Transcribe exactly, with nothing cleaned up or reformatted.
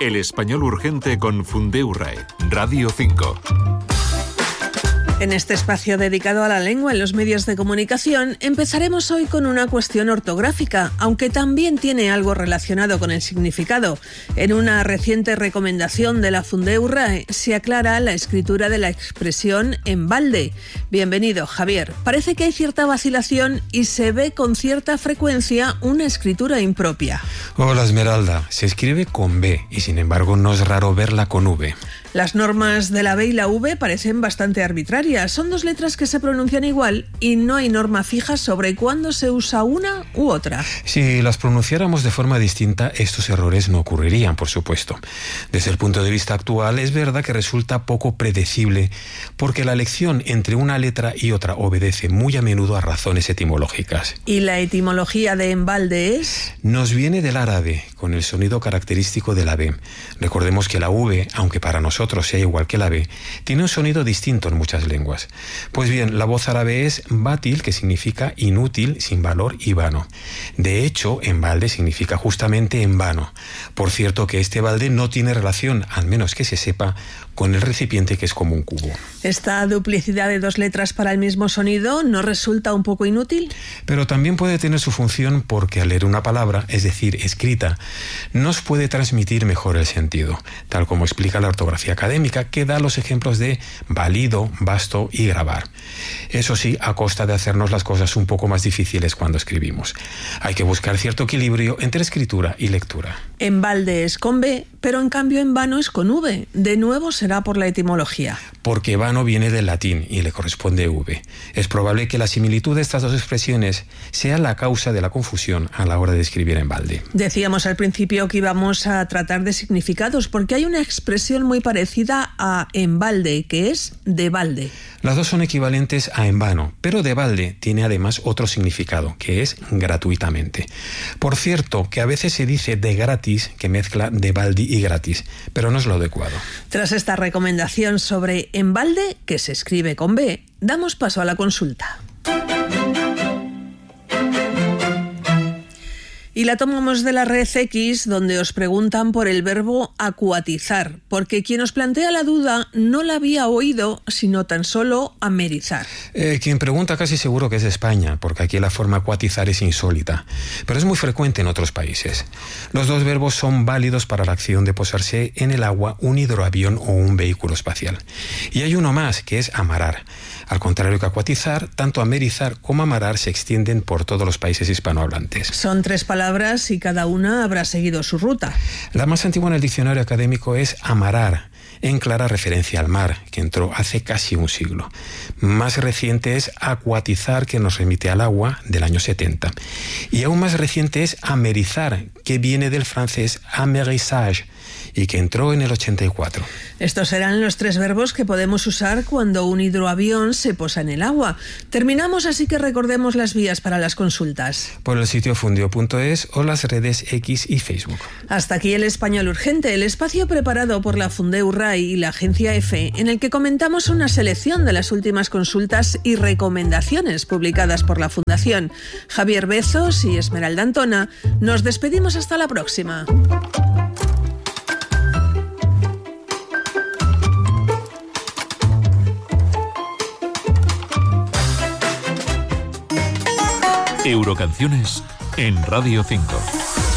El español urgente con Fundeurae, Radio cinco. En este espacio dedicado a la lengua en los medios de comunicación, empezaremos hoy con una cuestión ortográfica, aunque también tiene algo relacionado con el significado. En una reciente recomendación de la Fundeurae se aclara la escritura de la expresión en balde. Bienvenido, Javier. Parece que hay cierta vacilación y se ve con cierta frecuencia una escritura impropia. Hola, Esmeralda. Se escribe con B y sin embargo no es raro verla con V. Las normas de la B y la V parecen bastante arbitrarias. Son dos letras que se pronuncian igual y no hay norma fija sobre cuándo se usa una u otra. Si las pronunciáramos de forma distinta, estos errores no ocurrirían, por supuesto. Desde el punto de vista actual, es verdad que resulta poco predecible porque la elección entre una letra y otra obedece muy a menudo a razones etimológicas. ¿Y la etimología de embalde es? Nos viene del árabe, con el sonido característico de la B. Recordemos que la V, aunque para nosotros sea igual que la B, tiene un sonido distinto en muchas lenguas. Pues bien, la voz árabe es bátil, que significa inútil, sin valor y vano. De hecho, en balde significa justamente en vano. Por cierto que este balde no tiene relación, al menos que se sepa, con el recipiente, que es como un cubo. ¿Esta duplicidad de dos letras para el mismo sonido no resulta un poco inútil? Pero también puede tener su función porque al leer una palabra, es decir, escrita, nos puede transmitir mejor el sentido, tal como explica la ortografía académica, que da los ejemplos de válido, vasto y grabar. Eso sí, a costa de hacernos las cosas un poco más difíciles cuando escribimos. Hay que buscar cierto equilibrio entre escritura y lectura. En balde es con B, pero en cambio en vano es con V. De nuevo será por la etimología. Porque vano viene del latín y le corresponde V. Es probable que la similitud de estas dos expresiones sea la causa de la confusión a la hora de escribir en balde. Decíamos al principio que íbamos a tratar de significados, porque hay una expresión muy parecida a en balde, que es de balde. Las dos son equivalentes a en vano, pero de balde tiene además otro significado, que es gratuitamente. Por cierto, que a veces se dice de gratis, que mezcla de baldi y gratis, pero no es lo adecuado. Tras esta recomendación sobre en balde, que se escribe con B, damos paso a la consulta. Y la tomamos de la red X, donde os preguntan por el verbo acuatizar, porque quien os plantea la duda no la había oído, sino tan solo amerizar. Eh, quien pregunta casi seguro que es de España, porque aquí la forma acuatizar es insólita, pero es muy frecuente en otros países. Los dos verbos son válidos para la acción de posarse en el agua un hidroavión o un vehículo espacial. Y hay uno más, que es amarar. Al contrario que acuatizar, tanto amerizar como amarar se extienden por todos los países hispanohablantes. Son tres palabras y cada una habrá seguido su ruta. La más antigua en el diccionario académico es amarar, en clara referencia al mar, que entró hace casi un siglo. Más reciente es acuatizar, que nos remite al agua, del año setenta. Y aún más reciente es amerizar, que viene del francés amérissage, y que entró en el ochenta y cuatro. Estos serán los tres verbos que podemos usar cuando un hidroavión se posa en el agua. Terminamos, así que recordemos las vías para las consultas. Por el sitio fundio punto es o las redes X y Facebook. Hasta aquí el Español Urgente, el espacio preparado por la Fundeurae y la agencia EFE, en el que comentamos una selección de las últimas consultas y recomendaciones publicadas por la Fundación. Javier Bezos y Esmeralda Antona, nos despedimos hasta la próxima. Eurocanciones en Radio cinco.